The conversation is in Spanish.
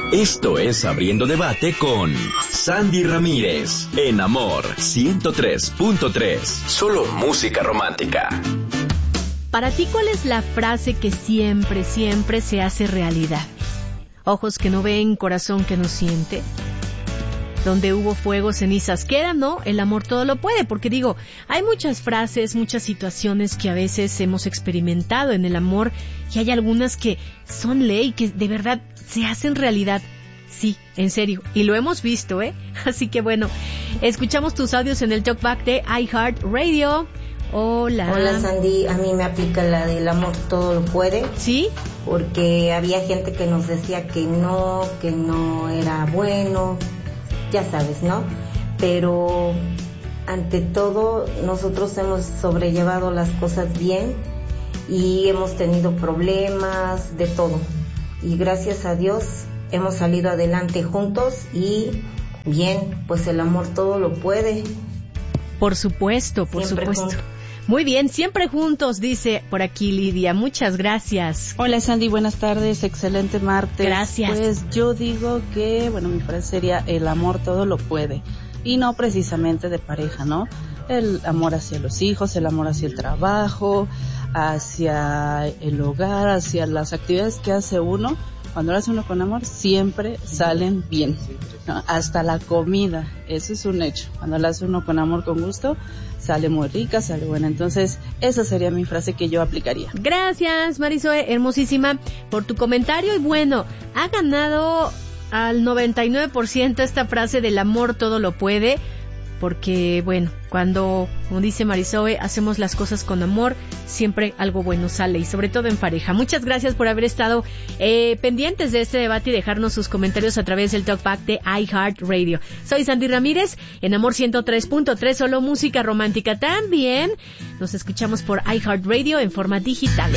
Esto es Abriendo Debate con Sandy Ramírez, en Amor 103.3. Solo música romántica. Para ti, ¿cuál es la frase que siempre, siempre se hace realidad? Ojos que no ven, corazón que no siente. Donde hubo fuego, cenizas quedan, ¿no? El amor todo lo puede, porque digo, hay muchas frases, muchas situaciones que a veces hemos experimentado en el amor y hay algunas que son ley, que de verdad se hacen realidad. Sí, en serio, y lo hemos visto, ¿eh? Así que bueno, escuchamos tus audios en el Talkback de iHeartRadio. Hola. Hola Sandy, a mí me aplica la del amor todo lo puede. ¿Sí? Porque había gente que nos decía que no era bueno, ya sabes, ¿no? Pero ante todo nosotros hemos sobrellevado las cosas bien y hemos tenido problemas de todo. Y gracias a Dios hemos salido adelante juntos y bien, pues el amor todo lo puede. Por supuesto, por Siempre supuesto. juntos. Muy bien, siempre juntos, dice por aquí Lidia. Muchas gracias. Hola Sandy, buenas tardes, excelente martes. Gracias. Pues yo digo que, mi frase sería, el amor todo lo puede. Y no precisamente de pareja, ¿no? El amor hacia los hijos, el amor hacia el trabajo, hacia el hogar, hacia las actividades que hace uno. Cuando lo hace uno con amor, siempre salen bien, ¿no? Hasta la comida, eso es un hecho. Cuando lo hace uno con amor, con gusto, sale muy rica, sale buena. Entonces, esa sería mi frase que yo aplicaría. Gracias, Marisoe, hermosísima, por tu comentario. Y bueno, ha ganado al 99% esta frase del amor todo lo puede. Porque, bueno, cuando, como dice Marisoe, hacemos las cosas con amor, siempre algo bueno sale, y sobre todo en pareja. Muchas gracias por haber estado pendientes de este debate y dejarnos sus comentarios a través del Talkback de iHeartRadio. Soy Sandy Ramírez, en Amor 103.3, solo música romántica. También nos escuchamos por iHeartRadio en forma digital.